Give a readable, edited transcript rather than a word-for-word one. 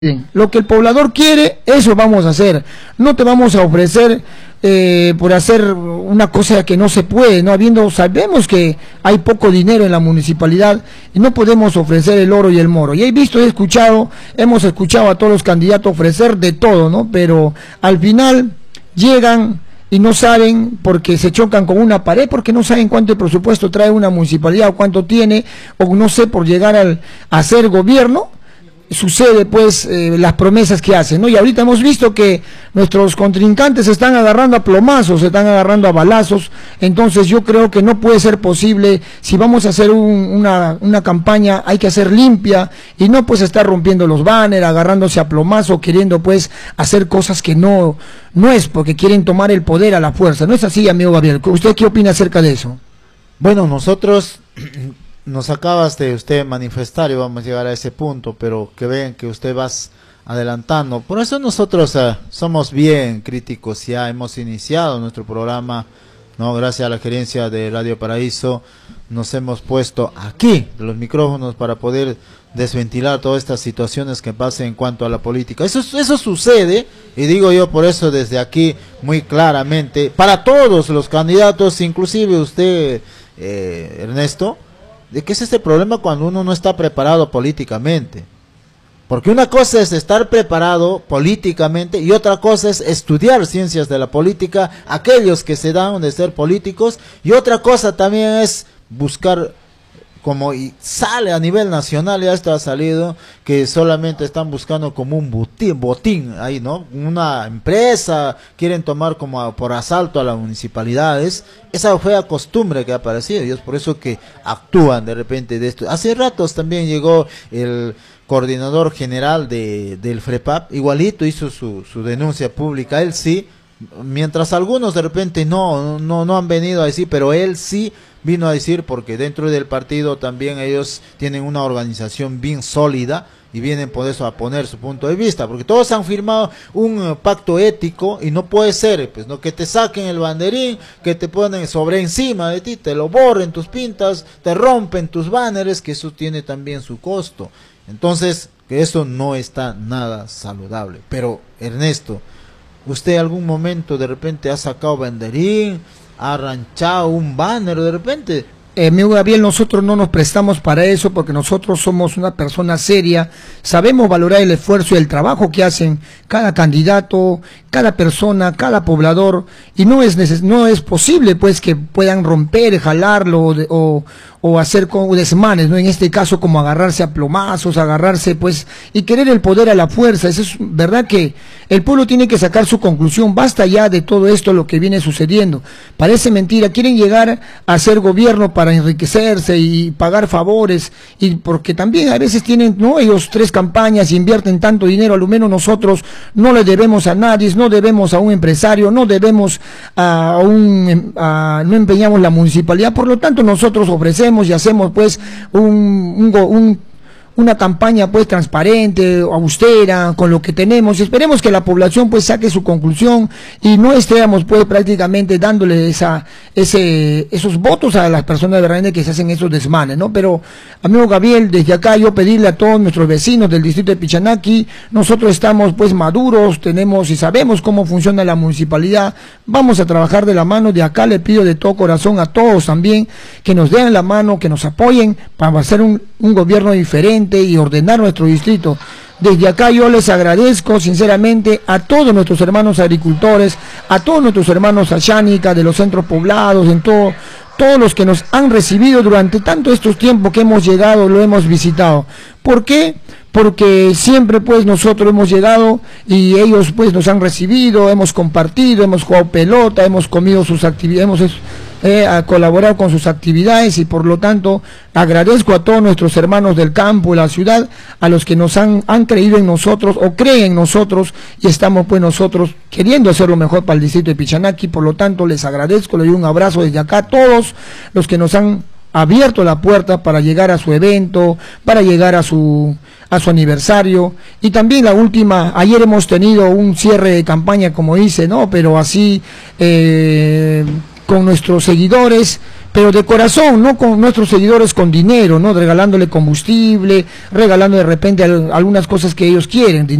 Bien, lo que el poblador quiere, eso vamos a hacer. No te vamos a ofrecer por hacer una cosa que no se puede, no sabemos que hay poco dinero en la municipalidad y no podemos ofrecer el oro y el moro. Y hemos escuchado a todos los candidatos ofrecer de todo, ¿no? Pero al final llegan y no saben, porque se chocan con una pared, porque no saben cuánto presupuesto trae una municipalidad o cuánto tiene, o no sé, por llegar a ser gobierno. Sucede pues las promesas que hacen, ¿no? Y ahorita hemos visto que nuestros contrincantes se están agarrando a plomazos, se están agarrando a balazos. Entonces yo creo que no puede ser posible. Si vamos a hacer una campaña, hay que hacer limpia y no pues estar rompiendo los banners, agarrándose a plomazo, queriendo pues hacer cosas que no es, porque quieren tomar el poder a la fuerza. ¿No es así, amigo Gabriel? ¿Usted qué opina acerca de eso? Bueno, nosotros nos acabas de usted manifestar y vamos a llegar a ese punto, pero que vean que usted vas adelantando. Por eso nosotros somos bien críticos, ya hemos iniciado nuestro programa, ¿no? Gracias a la gerencia de Radio Paraíso nos hemos puesto aquí los micrófonos para poder desventilar todas estas situaciones que pasan en cuanto a la política. Eso sucede, y digo yo por eso desde aquí muy claramente, para todos los candidatos, inclusive usted, Ernesto, de que es este problema cuando uno no está preparado políticamente. Porque una cosa es estar preparado políticamente y otra cosa es estudiar ciencias de la política, aquellos que se dan de ser políticos, y otra cosa también es buscar, como y sale a nivel nacional, ya está salido, que solamente están buscando como un botín ahí, ¿no? Una empresa, quieren tomar como por asalto a las municipalidades. Esa fue costumbre que ha aparecido y es por eso que actúan de repente de esto. Hace ratos también llegó el coordinador general del FREPAP, igualito hizo su denuncia pública, él sí, mientras algunos de repente no han venido a decir, pero él sí vino a decir, porque dentro del partido también ellos tienen una organización bien sólida y vienen por eso a poner su punto de vista, porque todos han firmado un pacto ético y no puede ser, pues, no, que te saquen el banderín, que te ponen sobre encima de ti, te lo borren tus pintas, te rompen tus banners, que eso tiene también su costo. Entonces, que eso no está nada saludable. Pero, Ernesto, ¿usted algún momento de repente ha sacado banderín, ha arranchado un banner de repente? Amigo Gabriel, nosotros no nos prestamos para eso porque nosotros somos una persona seria, sabemos valorar el esfuerzo y el trabajo que hacen cada candidato, cada persona, cada poblador, y no es posible pues que puedan romper, jalarlo o hacer con desmanes, ¿no? En este caso como agarrarse a plomazos, agarrarse pues y querer el poder a la fuerza. Eso es verdad que el pueblo tiene que sacar su conclusión, basta ya de todo esto lo que viene sucediendo. Parece mentira, quieren llegar a ser gobierno para enriquecerse y pagar favores, y porque también a veces tienen, ¿no? Ellos 3 campañas y invierten tanto dinero, a lo menos nosotros no le debemos a nadie, no debemos a un empresario, no debemos no empeñamos la municipalidad, por lo tanto nosotros ofrecemos y hacemos pues una campaña pues transparente, austera, con lo que tenemos, y esperemos que la población pues saque su conclusión y no estemos pues prácticamente dándole esos votos a las personas verdaderamente que se hacen esos desmanes, ¿no? Pero, amigo Gabriel, desde acá yo pedirle a todos nuestros vecinos del distrito de Pichanaki, nosotros estamos pues maduros, tenemos y sabemos cómo funciona la municipalidad, vamos a trabajar de la mano. De acá le pido de todo corazón a todos también que nos den la mano, que nos apoyen para hacer un gobierno diferente y ordenar nuestro distrito. Desde acá yo les agradezco sinceramente a todos nuestros hermanos agricultores, a todos nuestros hermanos achánica de los centros poblados, todos los que nos han recibido durante tanto estos tiempos que hemos llegado, lo hemos visitado. ¿Por qué? Porque siempre pues nosotros hemos llegado y ellos pues nos han recibido, hemos compartido, hemos jugado pelota, hemos comido sus actividades, a colaborar con sus actividades, y por lo tanto agradezco a todos nuestros hermanos del campo, de la ciudad, a los que nos han creído en nosotros o creen en nosotros, y estamos pues nosotros queriendo hacer lo mejor para el distrito de Pichanaki. Por lo tanto les agradezco, les doy un abrazo desde acá a todos los que nos han abierto la puerta para llegar a su evento, para llegar a su aniversario. Y también la última, ayer hemos tenido un cierre de campaña, como dice, ¿no? Pero así con nuestros seguidores, pero de corazón, no con nuestros seguidores con dinero, ¿no? Regalándole combustible, regalando de repente algunas cosas que ellos quieren,